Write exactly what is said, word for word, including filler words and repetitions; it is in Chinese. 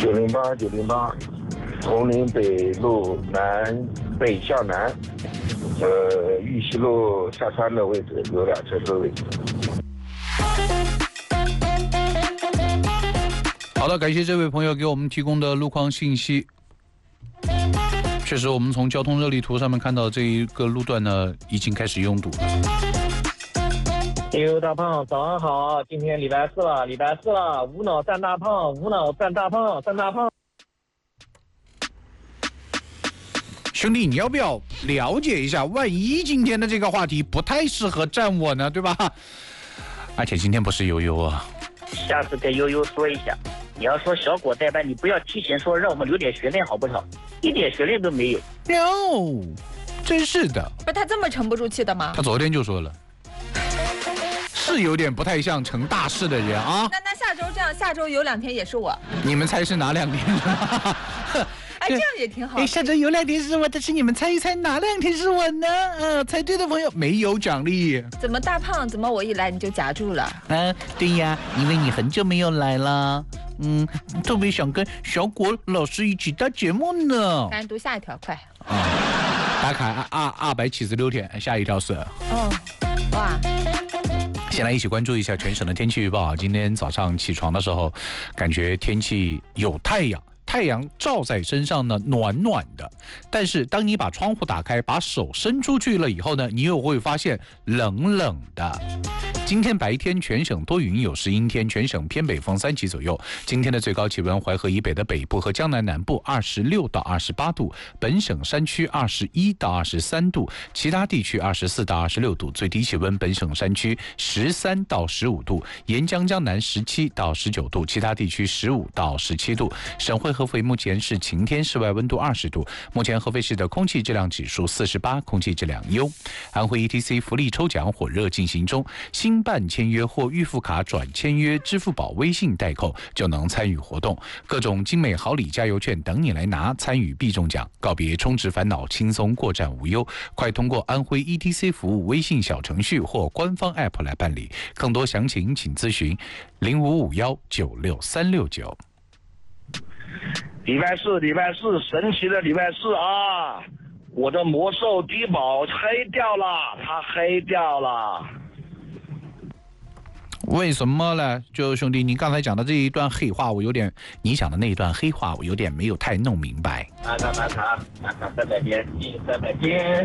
九零八九零八，铜陵北路南北向南，呃，玉溪路下山的位置有两车车位。 好的，感谢这位朋友给我们提供的路况信息。确实，我们从交通热力图上面看到这一个路段呢，已经开始拥堵了。 刘大胖，早上好！今天礼拜四了，礼拜四了，无脑赞大胖，无脑赞大胖，赞大胖。 兄弟，你要不要了解一下？万一今天的这个话题不太适合站我呢，对吧？而且今天不是悠悠啊。 下次跟悠悠说一下，你要说小果代班，你不要提前说，让我们留点悬念好不好？一点悬念都没有。 No， 真是的。 不是他这么沉不住气的吗？ 他昨天就说了。是有点不太像成大事的人啊。 那那下周这样，下周有两天也是我。 你们猜是哪两天？ 哎，这样也挺好。 哎，下周有两天是我，但是你们猜一猜哪两天是我呢？嗯、呃，猜对的朋友没有奖励。 怎么大胖？怎么我一来你就夹住了？ 啊，对呀，因为你很久没有来了。嗯，特别想跟小果老师一起搭节目呢。 赶紧读下一条，快。 啊，打卡二二百七十六天，下一条是。 哦，哇。 先来一起关注一下全省的天气预报。今天早上起床的时候，感觉天气有太阳，太阳照在身上呢，暖暖的。但是当你把窗户打开，把手伸出去了以后呢，你又会发现冷冷的。今天白天全省多云有时阴天，全省偏北风三级左右。今天的最高气温，淮河以北的北部和江南南部二十六到二十八度，本省山区二十一到二十三度，其他地区二十四到二十六度。最低气温，本省山区十三到十五度，沿江江南十七到十九度，其他地区十五到十七度。省会合肥目前是晴天，室外温度二十度。目前合肥市的空气质量指数四十八，空气质量优。安徽 E T C 福利抽奖火热进行中，新办签约或预付卡转签约支付宝微信代扣就能参与活动，各种精美好礼加油券等你来拿，参与必中奖，告别充值烦恼，轻松过站无忧。快通过安徽 E T C 服务微信小程序或官方 App 来办理，更多详情请咨询零五五幺九六三六九。 礼拜四，礼拜四，神奇的礼拜四啊！我的魔兽低保黑掉了，它黑掉了。 为什么呢？就兄弟，你刚才讲的这一段黑话，我有点，你讲的那一段黑话，我有点没有太弄明白。 打卡打卡打卡三百天，三百天。